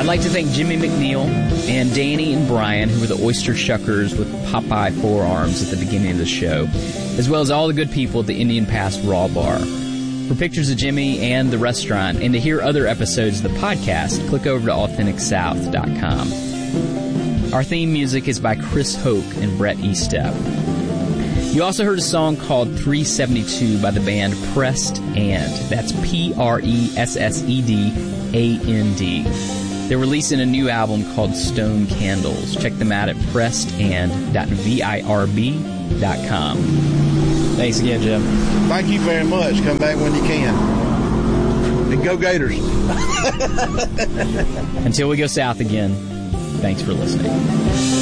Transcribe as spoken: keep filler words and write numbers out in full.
like to thank Jimmy McNeil and Danny and Brian, who were the oyster shuckers with Popeye forearms at the beginning of the show, as well as all the good people at the Indian Pass Raw Bar. For pictures of Jimmy and the restaurant, and to hear other episodes of the podcast, click over to authentic south dot com. Our theme music is by Chris Hoke and Brett Estep. You also heard a song called three seventy-two by the band Pressed And. That's P R E S S E D A N D. They're releasing a new album called Stone Candles. Check them out at pressedand dot virb dot com. Thanks again, Jim. Thank you very much. Come back when you can. And go Gators. Until we go south again, thanks for listening.